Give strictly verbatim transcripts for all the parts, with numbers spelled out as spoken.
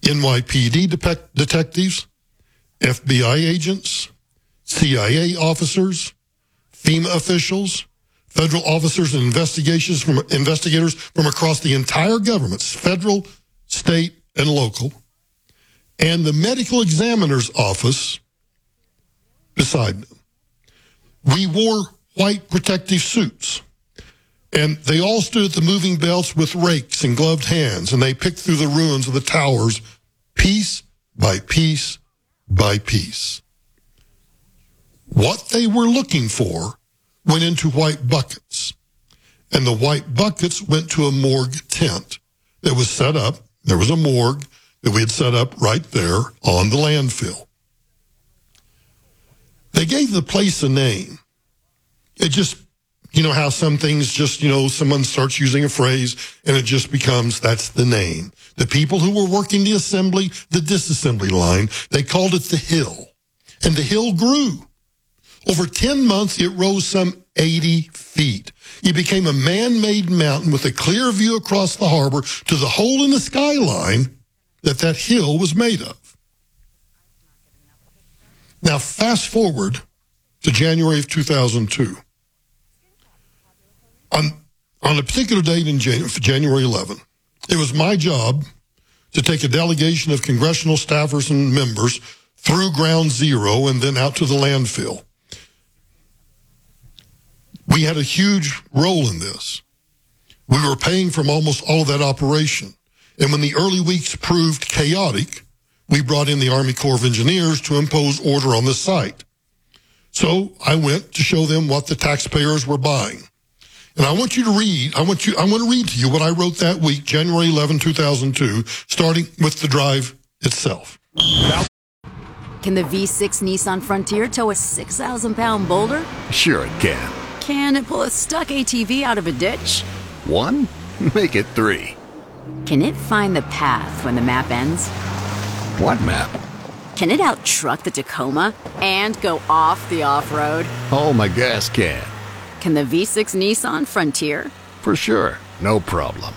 N Y P D detec- detectives, F B I agents, C I A officers, FEMA officials, federal officers and investigations from investigators from across the entire government, federal, state, and local, and the medical examiner's office beside them. We wore white protective suits, and they all stood at the moving belts with rakes and gloved hands, and they picked through the ruins of the towers piece by piece by piece. What they were looking for went into white buckets, and the white buckets went to a morgue tent that was set up. There was a morgue that we had set up right there on the landfill. They gave the place a name. It just, you know how some things just, you know, someone starts using a phrase and it just becomes, that's the name. The people who were working the assembly, the disassembly line, they called it the Hill. And the hill grew. Over ten months, it rose some eighty feet. It became a man-made mountain with a clear view across the harbor to the hole in the skyline that that hill was made of. Now, fast forward to January of two thousand two. On, on a particular date in January, January eleventh, it was my job to take a delegation of congressional staffers and members through Ground Zero and then out to the landfill. We had a huge role in this. We were paying from almost all of that operation. And when the early weeks proved chaotic, we brought in the Army Corps of Engineers to impose order on the site. So I went to show them what the taxpayers were buying. And I want you to read, I want you, I want to read to you what I wrote that week, January eleventh, two thousand two, starting with the drive itself. Can the V six Nissan Frontier tow a six thousand pound boulder? Sure it can. Can it pull a stuck A T V out of a ditch? One? Make it three. Can it find the path when the map ends? What map? Can it out-truck the Tacoma and go off the off-road? Oh, my gas can. Can the V six Nissan Frontier? For sure. No problem.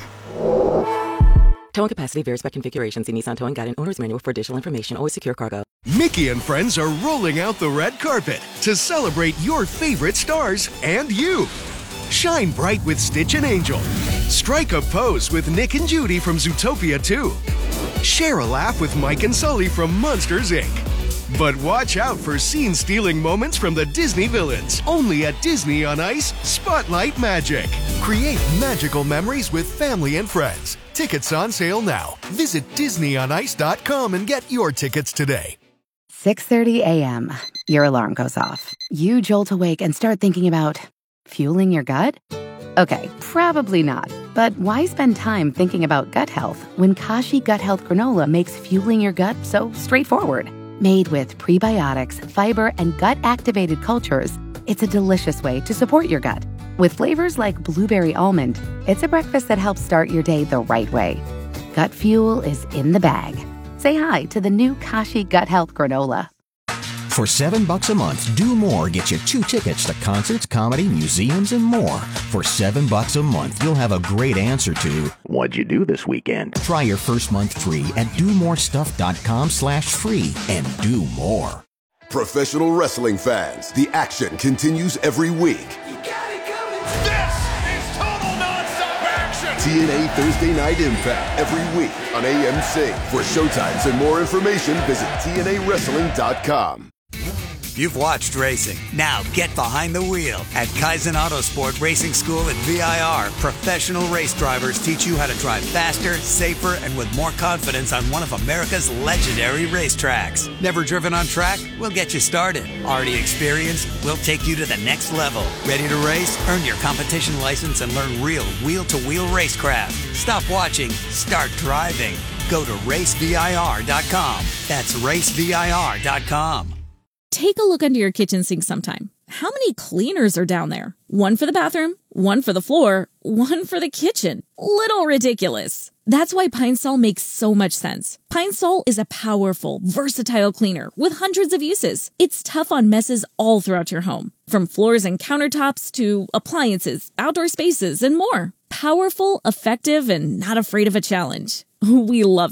Towing capacity varies by configuration. See Nissan Towing Guide and Owner's Manual for additional information. Always secure cargo. Mickey and friends are rolling out the red carpet to celebrate your favorite stars and you. Shine bright with Stitch and Angel. Strike a pose with Nick and Judy from Zootopia two. Share a laugh with Mike and Sully from Monsters, Incorporated. But watch out for scene-stealing moments from the Disney villains. Only at Disney on Ice Spotlight Magic. Create magical memories with family and friends. Tickets on sale now. Visit disney on ice dot com and get your tickets today. six thirty a.m. Your alarm goes off. You jolt awake and start thinking about fueling your gut? Okay, probably not. But why spend time thinking about gut health when Kashi Gut Health Granola makes fueling your gut so straightforward? Made with prebiotics, fiber, and gut-activated cultures, it's a delicious way to support your gut. With flavors like blueberry almond, it's a breakfast that helps start your day the right way. Gut fuel is in the bag. Say hi to the new Kashi Gut Health Granola. For seven bucks a month, Do More gets you two tickets to concerts, comedy, museums, and more. For seven bucks a month, you'll have a great answer to what'd you do this weekend? Try your first month free at do more stuff dot com slash free and do more. Professional wrestling fans, the action continues every week. You got it coming. This is total nonstop action. T N A Thursday Night Impact every week on A M C. For showtimes and more information, visit T N A wrestling dot com. You've watched racing. Now get behind the wheel. At Kaizen Autosport Racing School at V I R, professional race drivers teach you how to drive faster, safer, and with more confidence on one of America's legendary racetracks. Never driven on track? We'll get you started. Already experienced? We'll take you to the next level. Ready to race? Earn your competition license and learn real wheel-to-wheel racecraft. Stop watching. Start driving. Go to race V I R dot com. That's race V I R dot com. Take a look under your kitchen sink sometime. How many cleaners are down there? One for the bathroom, one for the floor, one for the kitchen. Little ridiculous. That's why Pine Sol makes so much sense. Pine Sol is a powerful, versatile cleaner with hundreds of uses. It's tough on messes all throughout your home, from floors and countertops to appliances, outdoor spaces, and more. Powerful, effective, and not afraid of a challenge. We love